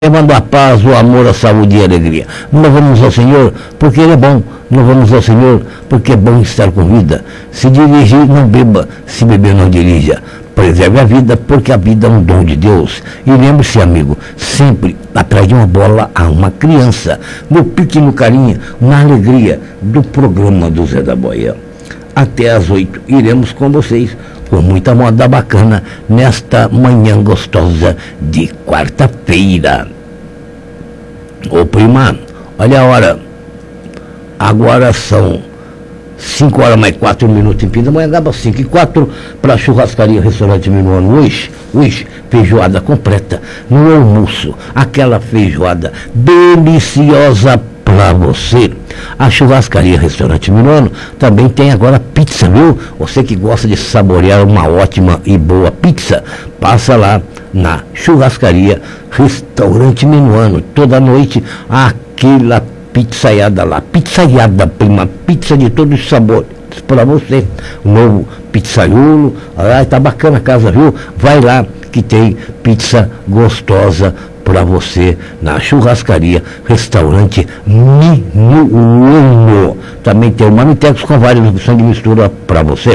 levando a paz, o amor, a saúde e a alegria. Louvamos ao Senhor porque Ele é bom. Louvamos ao Senhor porque é bom estar com vida. Se dirigir, não beba. Se beber, não dirija. Preserve a vida, porque a vida é um dom de Deus. E lembre-se, amigo, sempre atrás de uma bola há uma criança. No pique, no carinho, na alegria do programa do Zé da Boia. Até às 8 iremos com vocês, com muita moda bacana, nesta manhã gostosa de quarta-feira. Ô prima, olha a hora. Agora são 5 horas mais 4 minutos em Pindamonhangaba, 5:04, para a churrascaria Restaurante Minuano. Hoje, feijoada completa no almoço. Aquela feijoada deliciosa para você. A churrascaria Restaurante Minuano também tem agora pizza, viu? Você que gosta de saborear uma ótima e boa pizza, passa lá na churrascaria Restaurante Minuano. Toda noite, aquela pizzaiada lá. Pizzaiada, prima. Pizza de todos os sabores para você. O novo pizzaiolo. Ah, tá bacana a casa, viu? Vai lá que tem pizza gostosa para você na churrascaria Restaurante Minuano. Também tem o Marmitex com várias opções de mistura para você.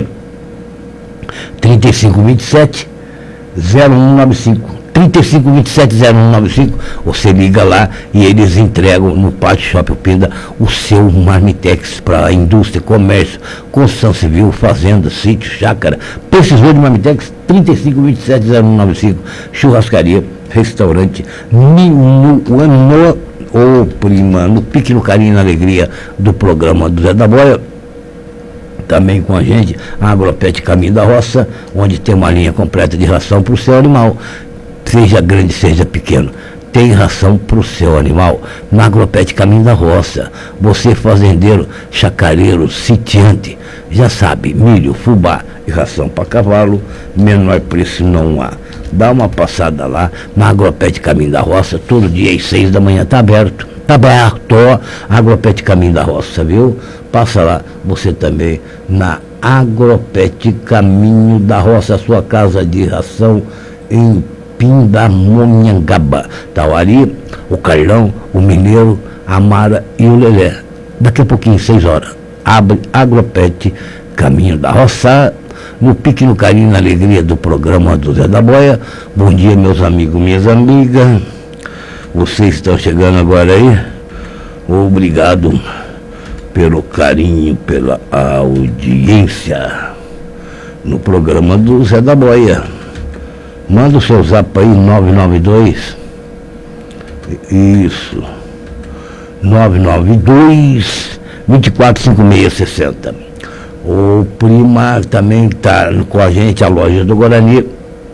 3527 0195. 3527-0195, você liga lá e eles entregam no Pátio Shopping Pinda o seu Marmitex para a indústria, comércio, construção civil, fazenda, sítio, chácara. Precisou de Marmitex? 3527-0195, churrascaria, restaurante Minuano. Ô prima, no pique, no carinho e na alegria do programa do Zé da Boia. Também com a gente, a Agropet Caminho da Roça, onde tem uma linha completa de ração para o seu animal. Seja grande, seja pequeno, tem ração para o seu animal. Na Agropet Caminho da Roça, você fazendeiro, chacareiro, sitiante, já sabe, milho, fubá e ração para cavalo, menor preço não há. Dá uma passada lá na Agropet Caminho da Roça, todo dia às 6 da manhã, está aberto. Está aberto, Agropet Caminho da Roça, viu? Passa lá, você também, na Agropet Caminho da Roça, a sua casa de ração em Pindamonhangaba. Tá ali o Carlão, o Mineiro, a Mara e o Lelé. Daqui a pouquinho, 6 horas, abre Agropet Caminho da Roça, no pique, no carinho, na alegria do programa do Zé da Boia. Bom dia, meus amigos, minhas amigas. Vocês estão chegando agora aí. Obrigado pelo carinho, pela audiência no programa do Zé da Boia. Manda o seu zap aí, 992. Isso. 992 245660. O prima também está com a gente, a loja do Guarani.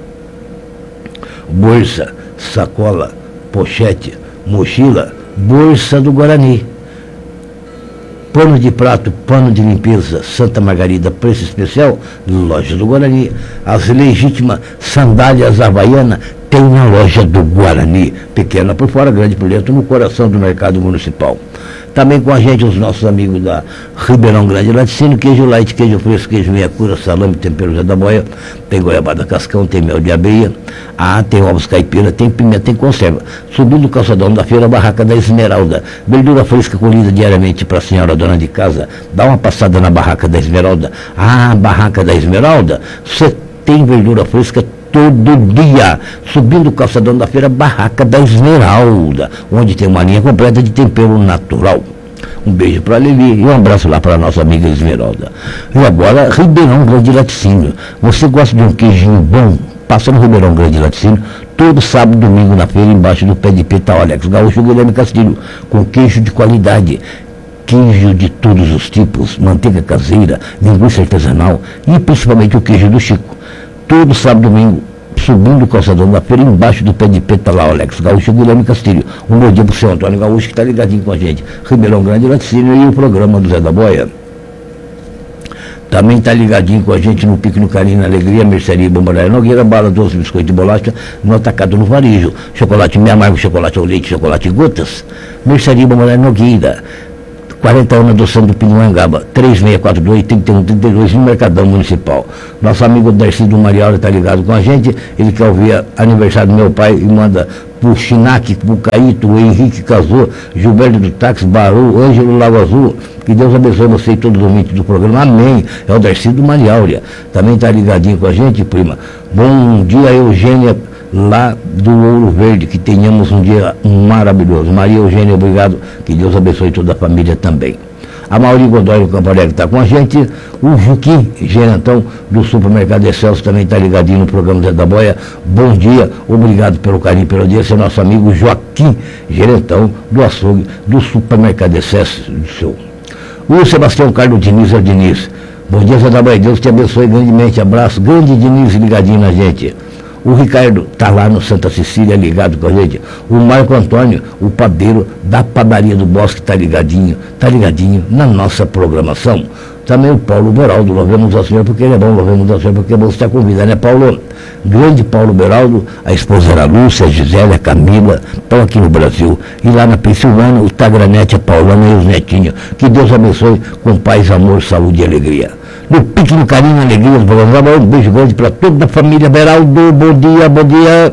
Bolsa, sacola, pochete, mochila, bolsa do Guarani. Pano de prato, pano de limpeza, Santa Margarida, preço especial, loja do Guarani. As legítimas sandálias havaianas tem na loja do Guarani. Pequena por fora, grande por dentro, no coração do mercado municipal. Também com a gente os nossos amigos da Ribeirão Grande Laticínio, queijo light, queijo fresco, queijo meia cura, salame, tempero Zé da Boia, tem goiabada cascão, tem mel de abelha, tem ovos caipira, tem pimenta, tem conserva. Subindo o calçadão da feira, barraca da Esmeralda, verdura fresca colhida diariamente para a senhora dona de casa. Dá uma passada na barraca da Esmeralda. Barraca da Esmeralda, você tem verdura fresca todo dia. Subindo o calçadão da feira, barraca da Esmeralda, onde tem uma linha completa de tempero natural. Um beijo para a Lili e um abraço lá para a nossa amiga Esmeralda. E agora, Ribeirão Grande Laticínio. Você gosta de um queijinho bom? Passa no Ribeirão Grande Laticínio, todo sábado e domingo na feira, embaixo do pé de peta Alex Gaúcho Guilherme Castilho, com queijo de qualidade. Queijo de todos os tipos, manteiga caseira, linguiça artesanal e principalmente o queijo do Chico. Todo sábado e domingo, subindo o calçadão da feira, embaixo do pé de peta lá, Alex Gaúcho Guilherme Castilho. Um bom dia para o seu Antônio Gaúcho, que está ligadinho com a gente. Ribeirão Grande Laticínio e o programa do Zé da Boia. Também está ligadinho com a gente no Pique, no Carinho, na Alegria, Mercearia Bombardeira Nogueira, bala, doce, biscoito de bolacha, no atacado, no varejo. Chocolate meio amargo, chocolate ao leite, chocolate gotas. Mercearia Bombardeira Nogueira. 40 anos adoção do Pindamonhangaba, 3642-3132 no Mercadão Municipal. Nosso amigo Darcy do Mariaura está ligado com a gente, ele quer ouvir aniversário do meu pai e manda por Chinac, por Caíto, o Henrique Casou, Gilberto do Táxi, Baru, Ângelo Lago Azul. Que Deus abençoe você e todos os ouvintes do programa. Amém. É o Darcy do Maria Áurea. Também está ligadinho com a gente, prima. Bom dia, Eugênia, lá do Ouro Verde. Que tenhamos um dia maravilhoso. Maria Eugênia, obrigado. Que Deus abençoe toda a família também. A Mauri Godoy do Campo Alegre está com a gente. O Juquim Gerentão do Supermercado Excelso também está ligadinho no programa Zé da Boia. Bom dia, obrigado pelo carinho, pela audiência. Nosso amigo Joaquim Gerentão do Açougue do Supermercado Excelso do seu. O Sebastião Carlos Diniz é o Diniz. Bom dia, Zé da Boia. Deus te abençoe grandemente. Abraço. Grande Diniz ligadinho na gente. O Ricardo está lá no Santa Cecília ligado com a gente. O Marco Antônio, o padeiro da padaria do Bosque, está ligadinho na nossa programação. Também o Paulo Beraldo, louvemos ao Senhor porque ele é bom, louvemos ao Senhor porque é bom estar com vida, né, Paulo? Grande Paulo Beraldo, a esposa era a Lúcia, a Gisele, a Camila, estão aqui no Brasil. E lá na Pensilvânia, o Tagranete, a Paulana e os netinhos. Que Deus abençoe com paz, amor, saúde e alegria. No pique, no carinho, alegria, um beijo grande para toda a família Beraldo. Bom dia, bom dia.